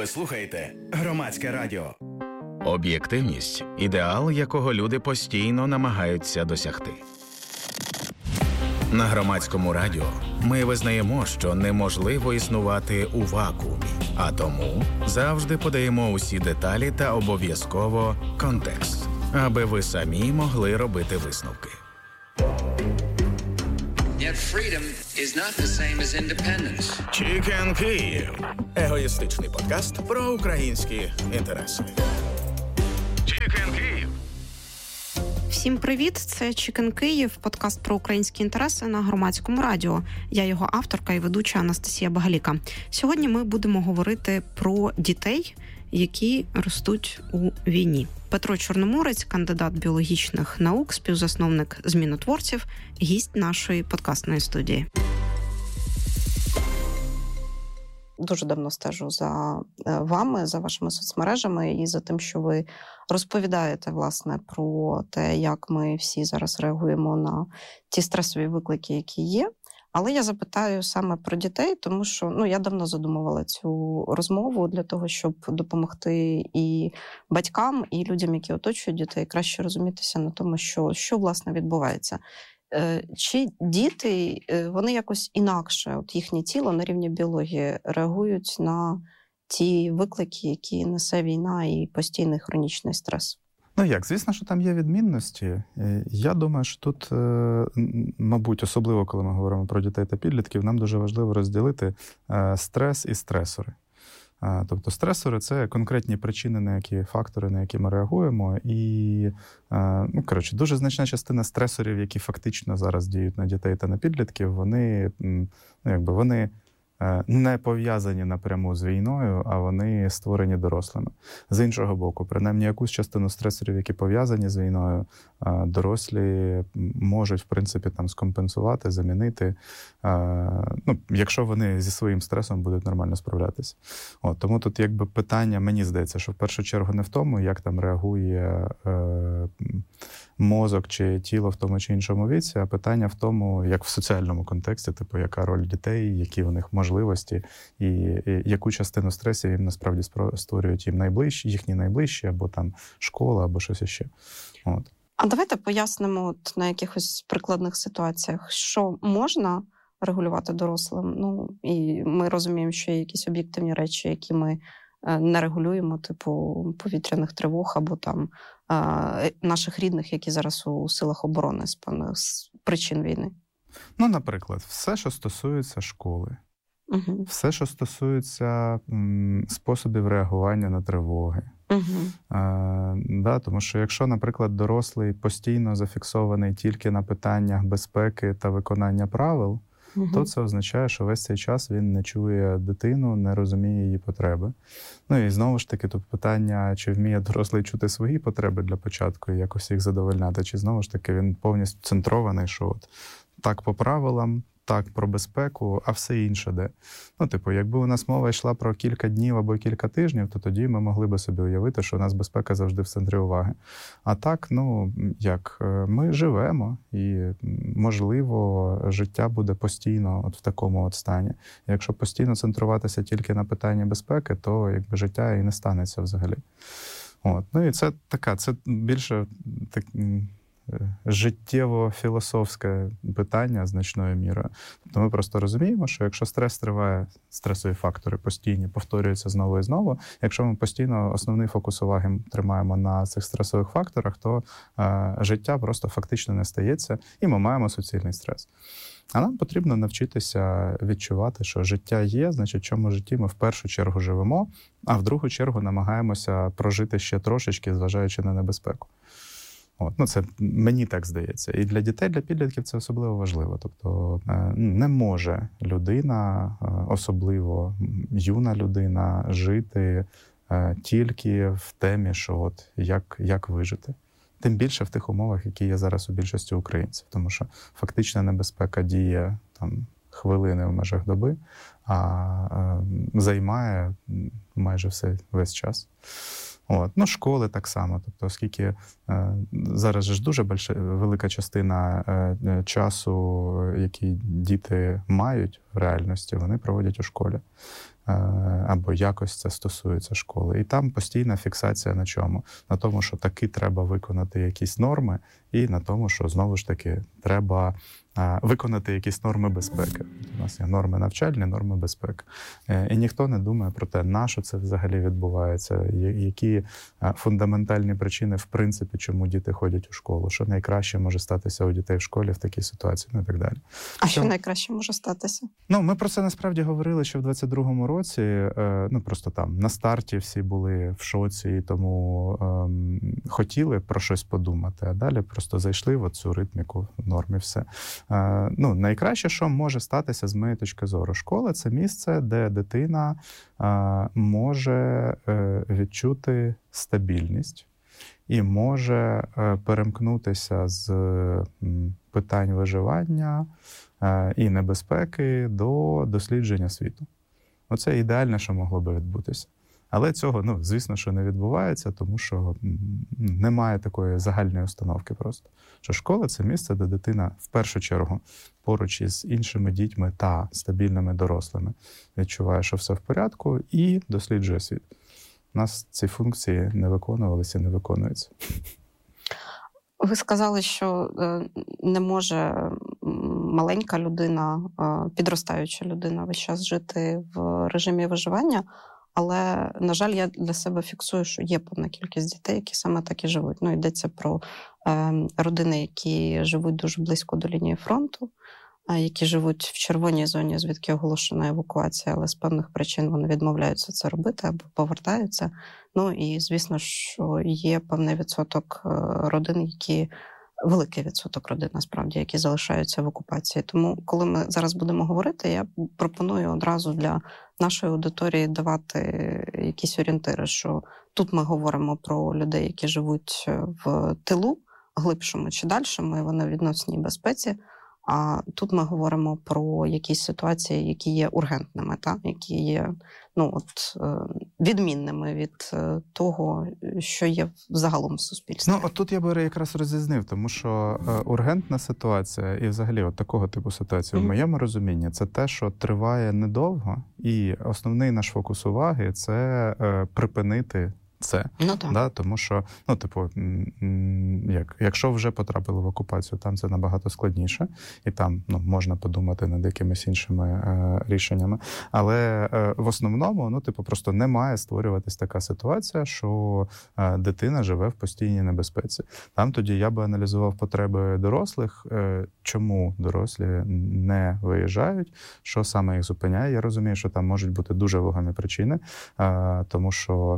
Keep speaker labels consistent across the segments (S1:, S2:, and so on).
S1: Ви слухаєте Громадське радіо.
S2: Об'єктивність – ідеал, якого люди постійно намагаються досягти. На Громадському радіо ми визнаємо, що неможливо існувати у вакуумі, а тому завжди подаємо усі деталі та обов'язково контекст, аби ви самі могли робити висновки.
S3: Yet freedom is not the same as independence.
S2: Chicken Київ. Егоїстичний подкаст про українські інтереси. Chicken Київ.
S4: Всім привіт! Це Chicken Київ, подкаст про українські інтереси на Громадському радіо. Я його авторка і ведуча Анастасія Багаліка. Сьогодні ми будемо говорити про дітей, які ростуть у війні. Петро Чорноморець, кандидат біологічних наук, співзасновник «Змінотворців», гість нашої подкастної студії. Дуже давно стежу за вами, за вашими соцмережами і за тим, що ви розповідаєте, власне, про те, як ми всі зараз реагуємо на ті стресові виклики, які є. Але я запитаю саме про дітей, тому що я давно задумувала цю розмову для того, щоб допомогти і батькам, і людям, які оточують дітей, краще розумітися на тому, що власне відбувається. Чи діти, вони якось інакше, от їхнє тіло на рівні біології, реагують на ті виклики, які несе війна і постійний хронічний стрес?
S5: Звісно, що там є відмінності. Я думаю, що тут, мабуть, особливо, коли ми говоримо про дітей та підлітків, нам дуже важливо розділити стрес і стресори. Тобто стресори – це конкретні причини, фактори, на які ми реагуємо. І, дуже значна частина стресорів, які фактично зараз діють на дітей та на підлітків, вони не пов'язані напряму з війною, а вони створені дорослими. З іншого боку, принаймні якусь частину стресорів, які пов'язані з війною, дорослі можуть, в принципі, скомпенсувати, замінити, якщо вони зі своїм стресом будуть нормально справлятися. Тому тут питання, мені здається, що в першу чергу не в тому, як там реагує мозок чи тіло в тому чи іншому віці, а питання в тому, як в соціальному контексті, яка роль дітей, які у них можливості і яку частину стресів їм насправді створюють їхні найближчі, або там школа, або щось іще.
S4: А давайте пояснимо на якихось прикладних ситуаціях, що можна регулювати дорослим. І ми розуміємо, що є якісь об'єктивні речі, які ми не регулюємо, типу повітряних тривог або там наших рідних, які зараз у силах оборони з причин війни.
S5: Наприклад, все, що стосується школи, все, що стосується способів реагування на тривоги. Тому що якщо, наприклад, дорослий постійно зафіксований тільки на питаннях безпеки та виконання правил, то це означає, що весь цей час він не чує дитину, не розуміє її потреби. І знову ж таки, тут питання, чи вміє дорослий чути свої потреби для початку і якось їх задовольняти, чи знову ж таки він повністю центрований, що так по правилам, так про безпеку, а все інше де. Якби у нас мова йшла про кілька днів або кілька тижнів, то тоді ми могли би собі уявити, що у нас безпека завжди в центрі уваги. А так, ми живемо, і, можливо, життя буде постійно в такому стані. Якщо постійно центруватися тільки на питанні безпеки, то життя і не станеться взагалі. І це більше життєво-філософське питання значною мірою. Тобто ми просто розуміємо, що якщо стрес триває, стресові фактори постійні, повторюються знову і знову, якщо ми постійно основний фокус уваги тримаємо на цих стресових факторах, то життя просто фактично не стається, і ми маємо суцільний стрес. А нам потрібно навчитися відчувати, що життя є, значить, в чому житті ми в першу чергу живемо, а в другу чергу намагаємося прожити ще трошечки, зважаючи на небезпеку. Це мені так здається. І для дітей, для підлітків це особливо важливо. Тобто не може людина, особливо юна людина, жити тільки в темі, що як вижити. Тим більше в тих умовах, які є зараз у більшості українців. Тому що фактична небезпека діє хвилини в межах доби, а займає майже весь час. Школи так само. Тобто, оскільки зараз ж дуже велика частина часу, який діти мають в реальності, вони проводять у школі. або якось це стосується школи. І там постійна фіксація на чому? На тому, що таки треба виконати якісь норми, і на тому, що знову ж таки треба виконати якісь норми безпеки. У нас є норми навчальні, норми безпеки. І ніхто не думає про те, на що це взагалі відбувається, які фундаментальні причини, в принципі, чому діти ходять у школу, що найкраще може статися у дітей в школі в такій ситуації, ну і так далі.
S4: А що найкраще може статися?
S5: Ну, ми про це насправді говорили ще в 22-му році. Ну, просто там на старті всі були в шоці, і тому хотіли про щось подумати, а далі просто зайшли в цю ритміку норм і все. Ну, найкраще, що може статися з моєї точки зору. Школа – це місце, де дитина може відчути стабільність і може перемкнутися з питань виживання і небезпеки до дослідження світу. Оце ідеальне, що могло би відбутися. Але цього, ну, звісно, що не відбувається, тому що немає такої загальної установки просто. Що школа – це місце, де дитина, в першу чергу, поруч із іншими дітьми та стабільними дорослими відчуває, що все в порядку, і досліджує світ. У нас ці функції не виконувалися і не виконуються.
S4: Ви сказали, що не може маленька людина, підростаюча людина весь час жити в режимі виживання, але, на жаль, я для себе фіксую, що є певна кількість дітей, які саме так і живуть. Ну, йдеться про родини, які живуть дуже близько до лінії фронту, які живуть в червоній зоні, звідки оголошена евакуація, але з певних причин вони відмовляються це робити або повертаються. Ну і, звісно, що є певний відсоток родин, великий відсоток родин, насправді, які залишаються в окупації. Тому, коли ми зараз будемо говорити, я пропоную одразу для нашої аудиторії давати якісь орієнтири, що тут ми говоримо про людей, які живуть в тилу, глибшому чи дальшому, і вони в відносній безпеці. А тут ми говоримо про якісь ситуації, які є ургентними, які є відмінними від того, що є загалом в суспільстві.
S5: Ну, от тут я би якраз розрізнив, тому що ургентна ситуація і взагалі от такого типу ситуації, в моєму розумінні, це те, що триває недовго, і основний наш фокус уваги – це припинити це.
S4: Ну, так.
S5: Да? Тому що, якщо вже потрапили в окупацію, там це набагато складніше, і там можна подумати над якимись іншими рішеннями. Але в основному, просто не має створюватись така ситуація, що дитина живе в постійній небезпеці. Там тоді я би аналізував потреби дорослих, чому дорослі не виїжджають, що саме їх зупиняє. Я розумію, що там можуть бути дуже вагомі причини, тому що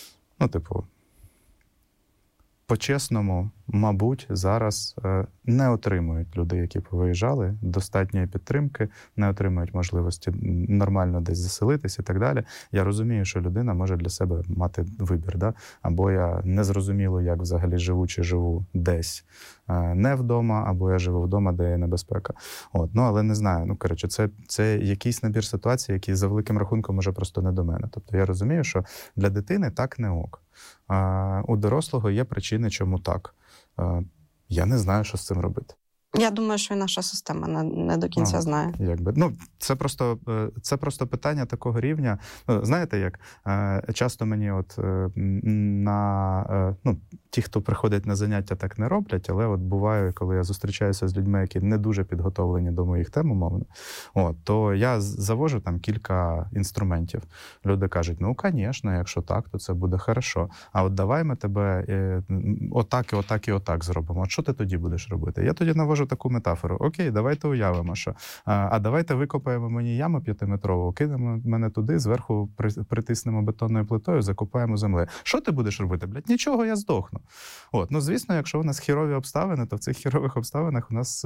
S5: по-чесному, мабуть, зараз не отримують люди, які повиїжджали, достатньої підтримки, не отримують можливості нормально десь заселитись і так далі. Я розумію, що людина може для себе мати вибір, да? Або я не зрозуміло, як взагалі живу чи живу десь не вдома, або я живу вдома, де є небезпека. Але не знаю. Це якийсь набір ситуацій, який за великим рахунком може просто не до мене. Тобто я розумію, що для дитини так не ок. У дорослого є причини, чому так. Я не знаю, що з цим робити.
S4: Я думаю, що і наша система не до кінця знає.
S5: Це просто питання такого рівня. Знаєте, як часто мені ті, хто приходять на заняття, так не роблять, але буває, коли я зустрічаюся з людьми, які не дуже підготовлені до моїх тем, умовно, то я завожу там кілька інструментів. Люди кажуть, звісно, якщо так, то це буде хорошо. А давай ми тебе отак і отак і отак зробимо. Що ти тоді будеш робити? Я тоді навожу таку метафору. Окей, давайте уявимо, що давайте викопаємо мені яму 5-метрову, кинемо мене туди, зверху притиснемо бетонною плитою, закопаємо землею. Що ти будеш робити? Нічого, я здохну. Звісно, якщо у нас хірові обставини, то в цих хірових обставинах у нас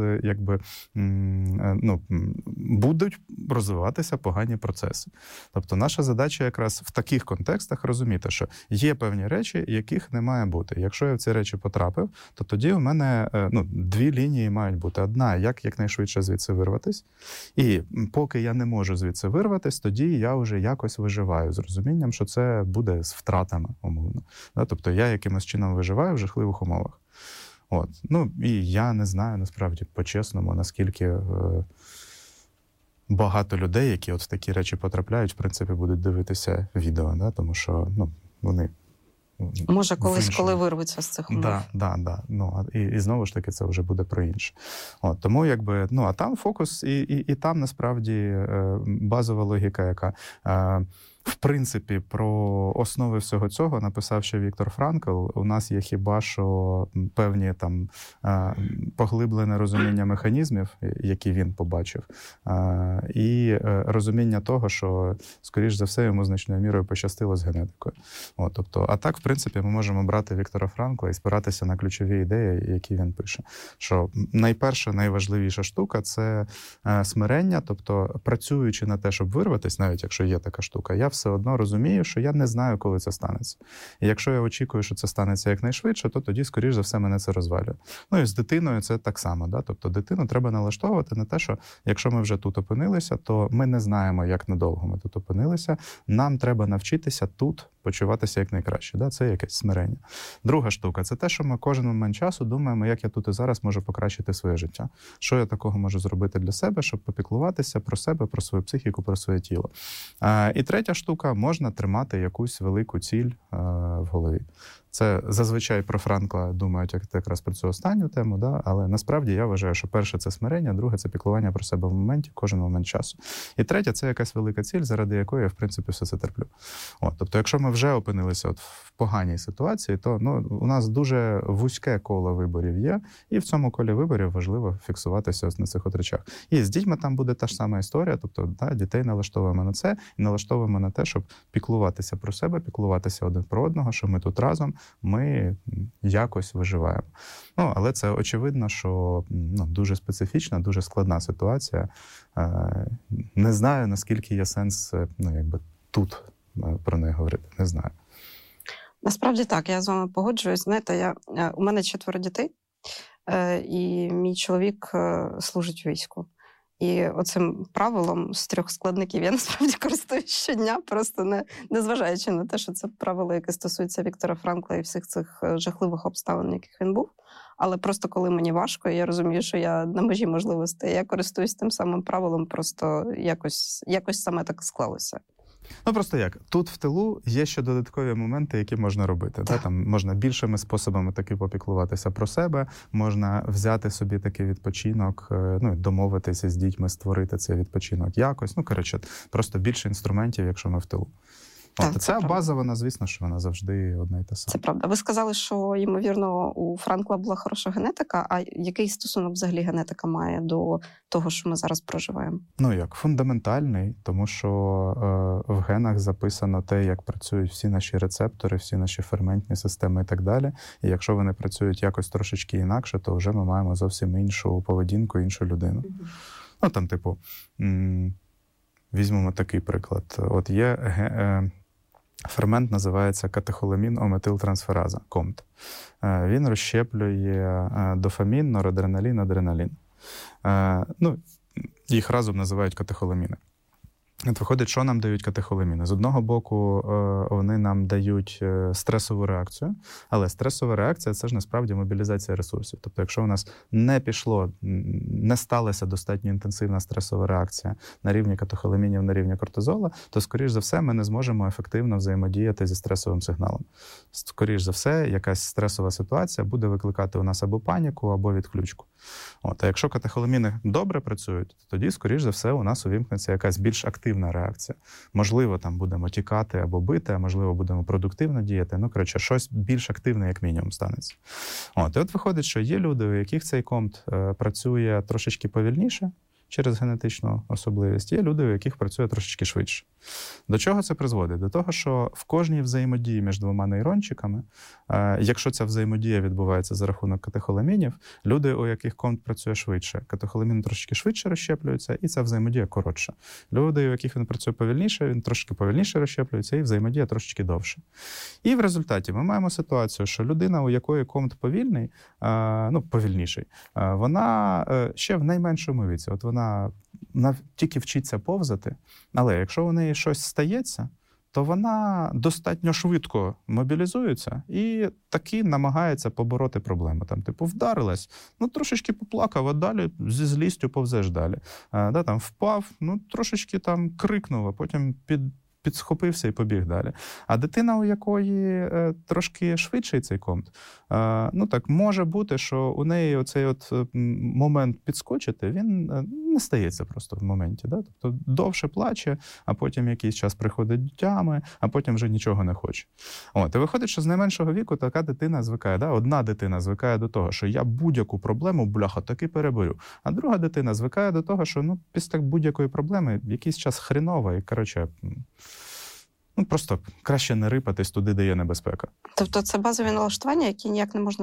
S5: будуть розвиватися погані процеси. Тобто наша задача якраз в таких контекстах розуміти, що є певні речі, яких не має бути. Якщо я в ці речі потрапив, то тоді у мене дві лінії мають бути. Одна, як якнайшвидше звідси вирватись. І поки я не можу звідси вирватись, тоді я вже якось виживаю з розумінням, що це буде з втратами, умовно. Тобто я якимось чином виживаю в жахливих умовах. І я не знаю, насправді, по-чесному, наскільки багато людей, які от в такі речі потрапляють, в принципі, будуть дивитися відео, да? Тому що вони...
S4: Може, колись, коли вирветься з цих умов.
S5: Да. І знову ж таки, це вже буде про інше. Тому, а там фокус, і там, насправді, базова логіка, яка... В принципі, про основи всього цього написав ще Віктор Франкл. У нас є хіба що певні там поглиблене розуміння механізмів, які він побачив, і розуміння того, що, скоріш за все, йому значною мірою пощастило з генетикою. Тобто, а так, в принципі, ми можемо брати Віктора Франкла і спиратися на ключові ідеї, які він пише. Що найперша, найважливіша штука – це смирення, тобто, працюючи на те, щоб вирватися, навіть якщо є така штука, я все одно розумію, що я не знаю, коли це станеться. І якщо я очікую, що це станеться якнайшвидше, то тоді, скоріш за все, мене це розвалює. І з дитиною це так само. Да? Тобто дитину треба налаштовувати на те, що якщо ми вже тут опинилися, то ми не знаємо, як надовго ми тут опинилися. Нам треба навчитися тут почуватися якнайкраще. Да? Це якесь смирення. Друга штука – це те, що ми кожен момент часу думаємо, як я тут і зараз можу покращити своє життя. Що я такого можу зробити для себе, щоб попіклуватися про себе, про свою психіку, про своє тіло. І третя штука – можна тримати якусь велику ціль в голові. Це зазвичай про Франкла думають якраз про цю останню тему, да? Але насправді я вважаю, що перше – це смирення, друге – це піклування про себе в моменті, кожен момент часу. І третє – це якась велика ціль, заради якої я, в принципі, все це терплю. Тобто, якщо ми вже опинилися в поганій ситуації, то у нас дуже вузьке коло виборів є, і в цьому колі виборів важливо фіксуватися ось на цих речах. І з дітьми там буде та ж сама історія, тобто дітей налаштовуємо на це і налаштовуємо на те, щоб піклуватися про себе, піклуватися один про одного, що ми тут разом, ми якось виживаємо. Але це очевидно, що дуже специфічна, дуже складна ситуація. Не знаю, наскільки є сенс тут про неї говорити. Не знаю.
S4: Насправді так, я з вами погоджуюсь. Знаєте, у мене 4 дітей, і мій чоловік служить у війську. І оцим правилом з 3 складників я насправді користуюсь щодня, просто не зважаючи на те, що це правило, яке стосується Віктора Франкла і всіх цих жахливих обставин, в яких він був. Але просто коли мені важко, і я розумію, що я на межі можливостей, я користуюсь тим самим правилом, просто якось саме так склалося.
S5: Просто як? Тут в тилу є ще додаткові моменти, які можна робити. Да? Там можна більшими способами таки попіклуватися про себе, можна взяти собі такий відпочинок, домовитися з дітьми, створити цей відпочинок якось. Просто більше інструментів, якщо ми в тилу. Ця база, вона, звісно, що вона завжди одна і та сама.
S4: Це правда. Ви сказали, що, ймовірно, у Франкла була хороша генетика, а який стосунок взагалі генетика має до того, що ми зараз проживаємо?
S5: Фундаментальний, тому що в генах записано те, як працюють всі наші рецептори, всі наші ферментні системи і так далі. І якщо вони працюють якось трошечки інакше, то вже ми маємо зовсім іншу поведінку, іншу людину. Візьмемо такий приклад. От є фермент, називається катехоламін-ометилтрансфераза, КОМТ. Він розщеплює дофамін, норадреналін, адреналін. Їх разом називають катехоламіни. От виходить, що нам дають катехоламіни? З одного боку, вони нам дають стресову реакцію, але стресова реакція – це ж насправді мобілізація ресурсів. Тобто, якщо у нас не сталася достатньо інтенсивна стресова реакція на рівні катехоламінів, на рівні кортизола, то, скоріш за все, ми не зможемо ефективно взаємодіяти зі стресовим сигналом. Скоріш за все, якась стресова ситуація буде викликати у нас або паніку, або відключку. А якщо катехоламіни добре працюють, то тоді, скоріш за все, у нас увімкнеться якась більш активна реакція. Можливо, там будемо тікати або бити, а можливо, будемо продуктивно діяти. Щось більш активне, як мінімум, станеться. І от виходить, що є люди, у яких цей КОМТ працює трошечки повільніше, через генетичну особливість, є люди, у яких працює трошечки швидше. До чого це призводить? До того, що в кожній взаємодії між двома нейрончиками, якщо ця взаємодія відбувається за рахунок катехоламінів, люди, у яких КОМТ працює швидше, катехоламіни трошки швидше розщеплюються, і ця взаємодія коротша. Люди, у яких він працює повільніше, він трошки повільніше розщеплюється, і взаємодія трошечки довше. І в результаті ми маємо ситуацію, що людина, у якої КОМТ повільний, повільніший, вона ще в найменшому віці. От вона тільки вчиться повзати, але якщо у неї щось стається, то вона достатньо швидко мобілізується і таки намагається побороти проблему. Там, типу, вдарилась, ну, трошечки поплакав, а далі зі злістю повзеш далі. Там впав, ну, трошечки там крикнув, а потім підсхопився і побіг далі. А дитина, у якої трошки швидший цей комп, ну так, може бути, що у неї оцей от момент підскочити, він не стається просто в моменті. Да? Тобто довше плаче, а потім якийсь час приходить до тями, а потім вже нічого не хоче. От, і виходить, що з найменшого віку така дитина звикає, да? Одна дитина звикає до того, що я будь-яку проблему, бляха, таки переборю. А друга дитина звикає до того, що ну, після будь-якої проблеми якийсь час хреново і, коротше, ну, просто краще не рипатись туди, де є небезпека.
S4: Тобто це базові налаштування, які ніяк не можна